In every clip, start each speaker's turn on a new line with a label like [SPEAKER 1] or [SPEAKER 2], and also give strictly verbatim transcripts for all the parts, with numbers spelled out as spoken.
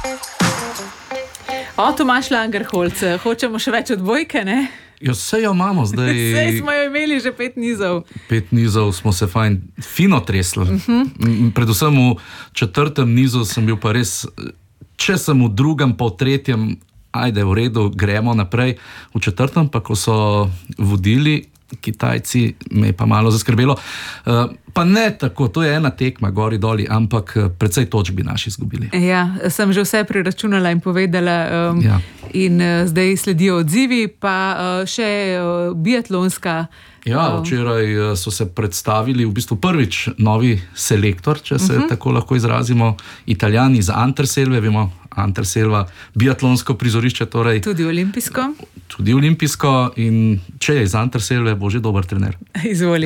[SPEAKER 1] O, Tomaž Langerholc, hočemo še več odbojke, ne?
[SPEAKER 2] Jo, vse jo imamo zdaj.
[SPEAKER 1] Sej smo jo imeli že pet nizov.
[SPEAKER 2] Pet nizov smo se fajn, fino tresli. Uh-huh. Predvsem v četrtem nizu sem bil pa res, če sem v drugem, pa v tretjem, ajde, v redu, gremo naprej. V četrtem pa, ko so vodili Kitajci, me je pa malo zaskrbelo. Uh, pa ne tako, to je ena tekma, gori doli, ampak precej točk bi naši izgubili.
[SPEAKER 1] Ja, sem že vse preračunala in povedala um, ja. in uh, zdaj sledijo odzivi, pa uh, še uh, biatlonska.
[SPEAKER 2] Ja, včeraj so se predstavili v bistvu prvič novi selektor, če se uh-huh. tako lahko izrazimo, Italijani iz Anterselve, vemo, Anterselva, biatlonsko prizorišče, torej.
[SPEAKER 1] Tudi olimpijsko.
[SPEAKER 2] Tudi olimpijsko in če je iz Anterselve, bo že dober trener.
[SPEAKER 1] Izvoli.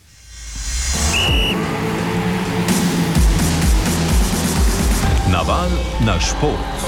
[SPEAKER 3] Naval na šport.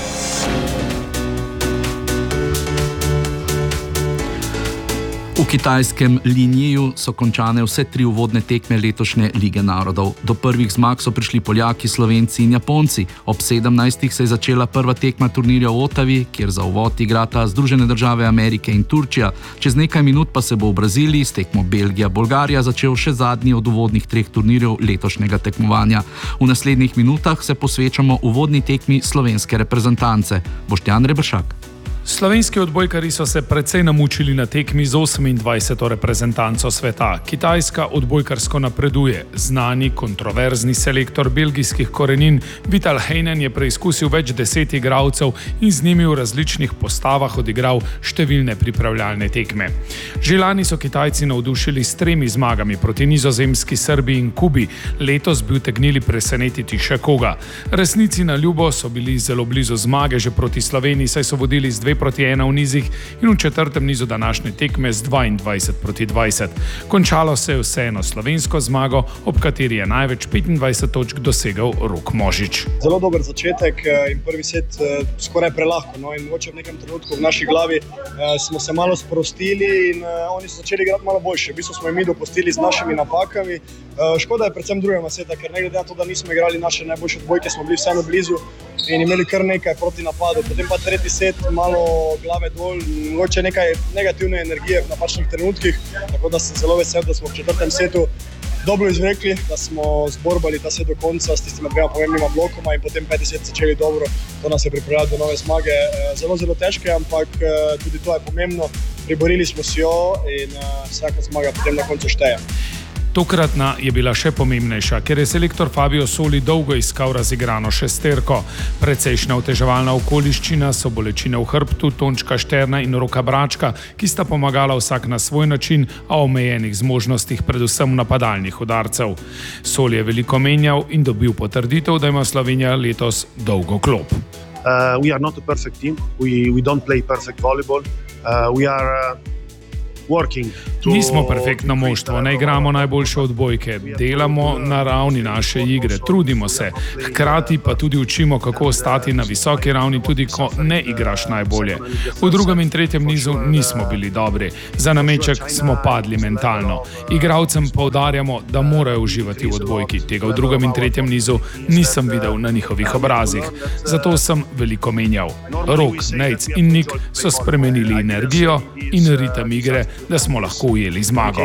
[SPEAKER 2] V kitajskem Linjiju so končane vse tri uvodne tekme letošnje Lige narodov. Do prvih zmag so prišli Poljaki, Slovenci in Japonci. Ob sedemnajstih se je začela prva tekma turnirja v Ottawi, kjer za uvod igrata Združene države Amerike in Turčija. Čez nekaj minut pa se bo v Braziliji s tekmo Belgija-Bolgarija začel še zadnji od uvodnih treh turnirjev letošnjega tekmovanja. V naslednjih minutah se posvečamo uvodni tekmi slovenske reprezentance. Boštjan Reberšak.
[SPEAKER 4] Slovenski odbojkari so se precej namučili na tekmi z osemindvajseto reprezentanco sveta. Kitajska odbojkarsko napreduje. Znani, kontroverzni selektor belgijskih korenin Vital Heinen je preizkusil več deset igralcev in z njimi v različnih postavah odigral številne pripravljalne tekme. Že lani so Kitajci navdušili s tremi zmagami proti Nizozemski, Srbiji in Kubi. Letos bi utegnili presenetiti še koga. Resnici na ljubo so bili zelo blizu zmage že proti Sloveniji, saj so vodili z dve proti ena v nizih in v četrtem nizu današnje tekme z dvaindvajset proti dvajset. Končalo se je vseeno slovensko zmago, ob kateri je največ petindvajset točk dosegel Rok Možič.
[SPEAKER 5] Zelo dober začetek in prvi set skoraj prelahko, no, in mogoče v nekem trenutku v naši glavi eh, smo se malo sprostili in eh, oni so začeli igrati malo boljše. V bistvu smo jim mi dopustili z našimi napakami. Eh, škoda je predvsem drugega seta, ker ne glede na to, da nismo igrali naše najboljše odbojke, smo bili vseeno blizu in imeli kar nekaj proti napadu. Potem pa tretji set malo glave dol, mogoče nekaj negativne energije v napačnih trenutkih, tako da sem zelo vesel, da smo v četrtem setu dobro izvekli, da smo zborbali ta set do konca s tistima dvema pomembnima blokoma in potem peti set začeli dobro. To nas je pripravljalo do nove zmage. Zelo, zelo težke, ampak tudi to je pomembno. Priborili smo si jo in vsaka zmaga potem na koncu šteje.
[SPEAKER 4] Tokratna je bila še pomembnejša, ker je selektor Fabio Soli dolgo iskal razigrano šesterko. Precejšnja oteževalna okoliščina so bolečine v hrbtu Tončka Šterna in Roka Bračka, ki sta pomagala vsak na svoj način, a omejenih zmožnostih predvsem napadalnih udarcev. Soli je veliko menjal in dobil potrditev, da ima Slovenija letos dolgo klop.
[SPEAKER 6] Uh, we are not a perfect team. We, we don't play perfect volleyball. Uh, we are... Uh...
[SPEAKER 4] Nismo perfektno moštvo, ne igramo najboljše odbojke, delamo na ravni naše igre, trudimo se, hkrati pa tudi učimo, kako ostati na visoki ravni, tudi ko ne igraš najbolje. V drugem in tretjem nizu nismo bili dobri, za nameček smo padli mentalno. Igralcem poudarjamo, da morajo uživati v odbojki, tega v drugem in tretjem nizu nisem videl na njihovih obrazih, zato sem veliko menjal. Rok, Nejc in Nik so spremenili energijo in ritem igre, da smo lahko ujeli zmago.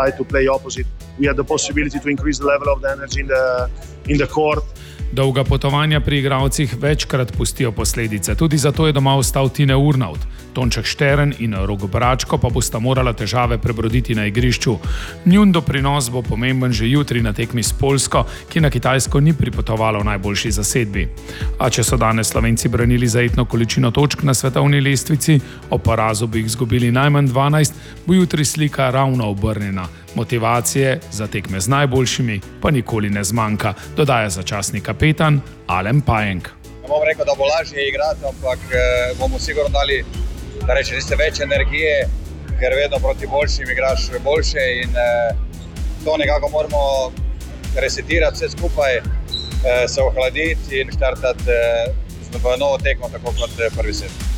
[SPEAKER 4] Dolga potovanja pri igralcih večkrat pustijo posledice. Tudi zato je doma ostal Tine Urnaut. Tonček Štern in Rok Bračko pa bosta morala težave prebroditi na igrišču. Njun doprinos bo pomemben že jutri na tekmi s Poljsko, ki na Kitajsko ni pripotovala v najboljši zasedbi. A če so danes Slovenci branili zajetno količino točk na svetovni lestvici, o porazu bi jih izgubili najmanj dvanajst, bo jutri slika ravno obrnjena. Motivacije za tekme z najboljšimi pa nikoli ne zmanjka, dodaja začasni kapetan Alen Pajenk.
[SPEAKER 7] Ne bom rekel, da bo lažje igrati, ampak bomo sigurno dali, da reče, niste več energije, ker vedno proti boljšim igraš boljše in to nekako moramo resetirati vse skupaj, se ohladiti in štartati v novo tekmo, tako kot prvi set.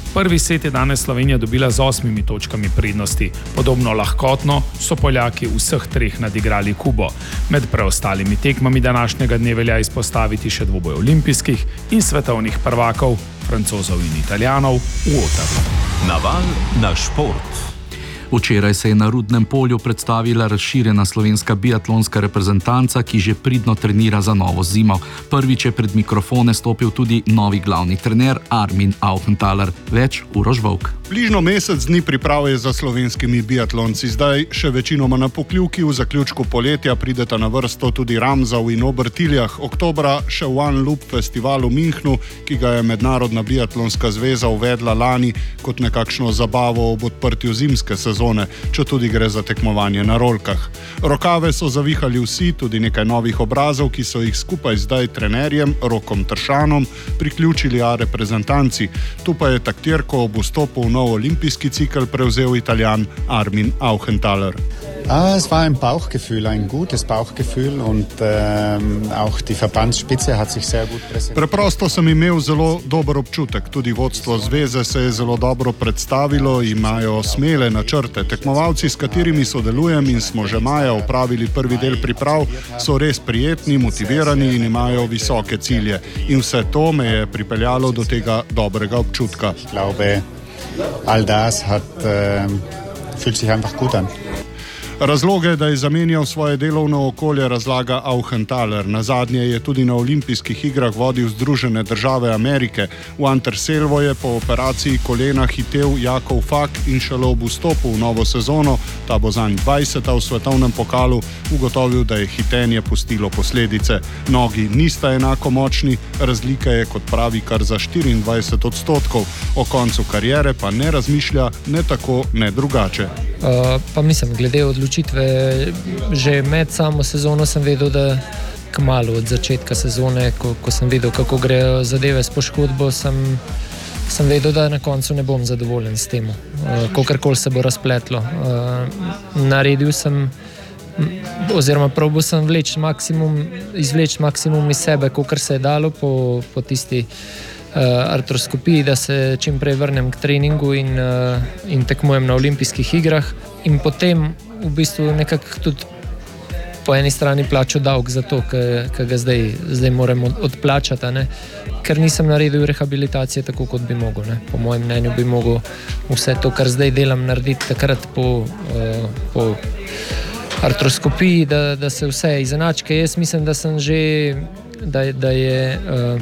[SPEAKER 4] Prvi set je danes Slovenija dobila z osmimi točkami prednosti. Podobno lahkotno so Poljaki vseh treh nadigrali Kubo. Med preostalimi tekmami današnjega dne velja izpostaviti še dvoboj olimpijskih in svetovnih prvakov, Francozov in Italijanov v Ottawu.
[SPEAKER 3] Naval na šport.
[SPEAKER 2] Včeraj se je na Rudnem polju predstavila razširjena slovenska biatlonska reprezentanca, ki že pridno trenira za novo zimo. Prvič je pred mikrofone stopil tudi novi glavni trener Armin Auchenthaler. Več Uroš Volk.
[SPEAKER 8] Bližno mesec dni priprav je za slovenskimi biatlonci. Zdaj še večinoma na Pokljuki, v zaključku poletja prideta na vrsto tudi Ramsau in Obertiljah. Oktobra še One Loop festival v Münchnu, ki ga je Mednarodna biatlonska zveza uvedla lani kot nekakšno zabavo ob odprtju zimske sezone, če tudi gre za tekmovanje na rolkah. Rokave so zavihali vsi, tudi nekaj novih obrazov, ki so jih skupaj zdaj trenerjem Rokom Tršanom priključili A reprezentanci. Tu pa je taktirko ob vstopu v nov olimpijski cikel prevzel Italijan Armin Auchenthaler.
[SPEAKER 9] Ah, es war ein Bauchgefühl, ein gutes Bauchgefühl und ähm, auch die Verbandsspitze hat sich sehr gut präsentiert.
[SPEAKER 8] Preprosto sem imel zelo dober občutek. Tudi vodstvo zveze se je zelo dobro predstavilo, imajo smele načrte. Tekmovalci, s katerimi sodelujem in smo že maja opravili prvi del priprav, so res prijetni, motivirani in imajo visoke cilje. In vse to me je pripeljalo do tega dobrega občutka.
[SPEAKER 9] Ich glaube, all das hat, äh, fühlt sich einfach gut an.
[SPEAKER 8] Razloge, da je zamenjal svoje delovno okolje, razlaga Auchenthaler. Nazadnje je tudi na olimpijskih igrah vodil Združene države Amerike. V Anterselvo je po operaciji kolena hitel Jakov Fak in šele ob vstopu v novo sezono, ta bo zanj dvajseta v svetovnem pokalu, ugotovil, da je hitenje pustilo posledice. Nogi nista enako močni, razlika je, kot pravi, kar za štiriindvajset odstotkov. O koncu kariere pa ne razmišlja ne tako, ne drugače.
[SPEAKER 10] Uh, pa mislim, glede odločitve, že med samo sezono sem vedel, da kmalu od začetka sezone, ko, ko sem videl, kako grejo zadeve s poškodbo, sem, sem vedel, da na koncu ne bom zadovoljen s tem, uh, kakorkoli se bo razpletlo. Uh, naredil sem, oziroma probal sem vleč maksimum, izvleč maksimum iz sebe, kakor se je dalo po, po tisti Uh, artroskopiji, da se čim prej vrnem k treningu in, uh, in tekmujem na olimpijskih igrah. In potem v bistvu nekako tudi po eni strani plačal dolg za to, ki ga zdaj, zdaj moram odplačati, ne? Ker nisem naredil rehabilitacije tako, kot bi mogel. Ne? Po mojem mnenju bi mogel vse to, kar zdaj delam, narediti takrat po, uh, po artroskopiji, da, da se vse izenačke. Jaz mislim, da sem že, da, da je uh,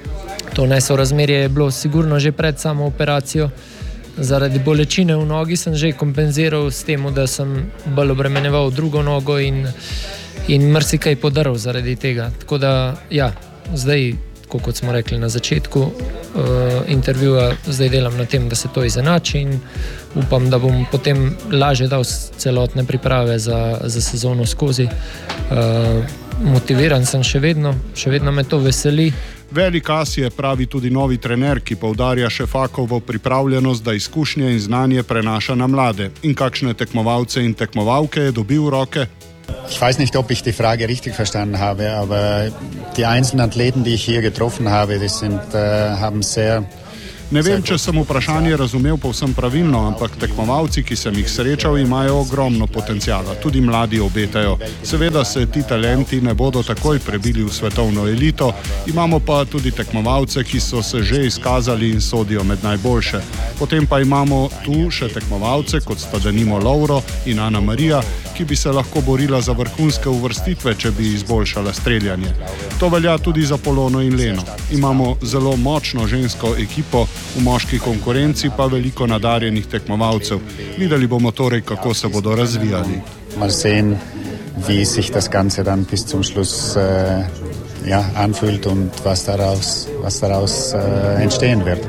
[SPEAKER 10] to nesorazmerje je bilo sigurno že pred samo operacijo. Zaradi bolečine v nogi sem že kompenziral s tem, da sem bolj obremenjeval drugo nogo in, in marsikaj podaril zaradi tega. Tako da, ja, zdaj, kot smo rekli na začetku uh, intervjuja, zdaj delam na tem, da se to izenači in upam, da bom potem lažje dal celotne priprave za, za sezono skozi. Uh, motiviran sem še vedno, še vedno me to veseli.
[SPEAKER 8] Velik as je, pravi tudi novi trener, ki poudarja še Fakovo pripravljenost, da izkušnje in znanje prenaša na mlade. In kakšne tekmovalce in tekmovalke je dobil v roke?
[SPEAKER 9] Ich weiß nicht, ob ich die Frage richtig verstanden habe, aber die einzelnen Athleten, die ich hier getroffen habe, die sind, äh, haben sehr...
[SPEAKER 8] Ne vem, če sem vprašanje razumel povsem pravilno, ampak tekmovalci, ki sem jih srečal, imajo ogromno potencijala. Tudi mladi obetajo. Seveda se ti talenti ne bodo takoj prebili v svetovno elito, imamo pa tudi tekmovalce, ki so se že izkazali in sodijo med najboljše. Potem pa imamo tu še tekmovalce, kot sta denimo Lovro in Ana Marija, ki bi se lahko borila za vrhunske uvrstitve, če bi izboljšala streljanje. To velja tudi za Polono in Leno. Imamo zelo močno žensko ekipo, v moški konkurenci pa veliko nadarjenih tekmovalcev. Videli bomo torej, kako se bodo razvijali.
[SPEAKER 9] Mal sehen, wie sich das Ganze dann bis zum Schluss äh, ja, anfühlt und was daraus, was daraus äh, entstehen wird.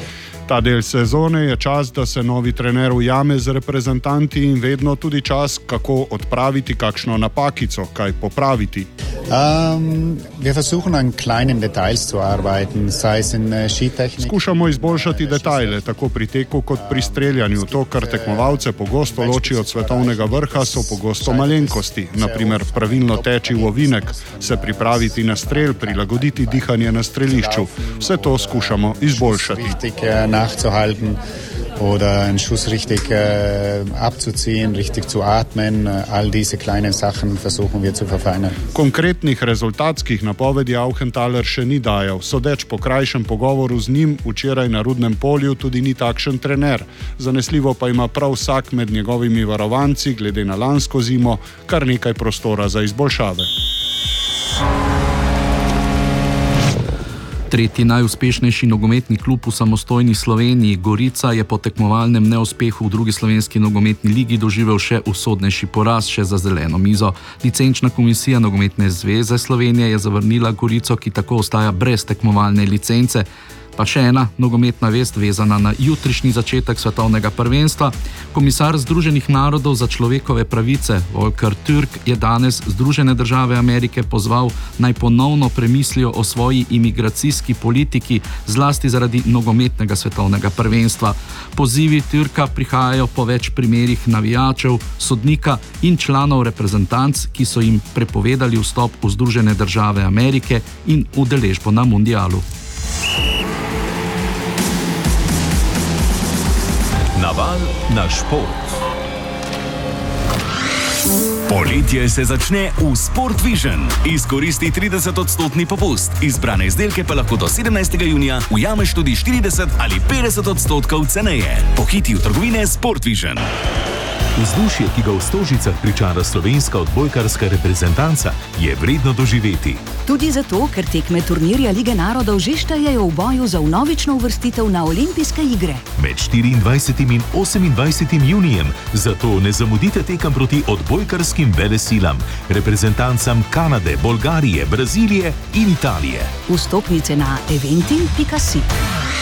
[SPEAKER 8] Ta del sezone je čas, da se novi trener ujame z reprezentanti in vedno tudi čas, kako odpraviti kakšno napakico, kaj popraviti.
[SPEAKER 9] Um, wir versuchen an kleinen Details zu arbeiten, sei es in uh, skitechnik.
[SPEAKER 8] Skušamo izboljšati detajle, tako pri teku kot pri streljanju. To, kar tekmovalce pogosto loči od svetovnega vrha, so pogosto malenkosti. Naprimer, pravilno teči v ovinek, se pripraviti na strel, prilagoditi dihanje na strelišču. Vse to skušamo izboljšati.
[SPEAKER 9] Oder einen Schuss richtig äh, abzuziehen, richtig zu atmen. All diese kleinen Sachen versuchen wir zu verfeinern.
[SPEAKER 8] Konkretnih rezultatskih napovedi Auchenthaler še ni dajal. Sodeč po krajšem pogovoru z njim včeraj na Rudnem polju tudi ni takšen trener. Zanesljivo pa ima prav vsak med njegovimi varovanci, glede na lansko zimo, kar nekaj prostora za izboljšave.
[SPEAKER 2] Tretji najuspešnejši nogometni klub v samostojni Sloveniji, Gorica, je po tekmovalnem neuspehu v drugi slovenski nogometni ligi doživel še usodnejši poraz, še za zeleno mizo. Licenčna komisija Nogometne zveze Slovenije je zavrnila Gorico, ki tako ostaja brez tekmovalne licence. Pa še ena nogometna vest vezana na jutrišnji začetek svetovnega prvenstva. Komisar Združenih narodov za človekove pravice Volker Türk je danes Združene države Amerike pozval, naj ponovno premislijo o svoji imigracijski politiki, zlasti zaradi nogometnega svetovnega prvenstva. Pozivi Türka prihajajo po več primerih navijačev, sodnika in članov reprezentanc, ki so jim prepovedali vstop v Združene države Amerike in udeležbo na mundialu.
[SPEAKER 3] Naval na šport. Poletje se začne v Sport Vision. Izkoristi trideset odstotni popust. Izbrane izdelke pa lahko do sedemnajstega junija ujameš tudi štirideset ali petdeset odstotkov ceneje. Pohiti v trgovine Sport Vision. Vzdušje, ki ga v Stožicah pričara slovenska odbojkarska reprezentanca, je vredno doživeti.
[SPEAKER 11] Tudi zato, ker tekme turnirja Lige narodov že štejejo v boju za vnovično uvrstitev na olimpijske igre.
[SPEAKER 3] Med štiriindvajsetim in osemindvajsetim junijem, zato ne zamudite tekem proti odbojkarskim velesilam, reprezentancam Kanade, Bolgarije, Brazilije in Italije.
[SPEAKER 11] Vstopnice na eventim pika si.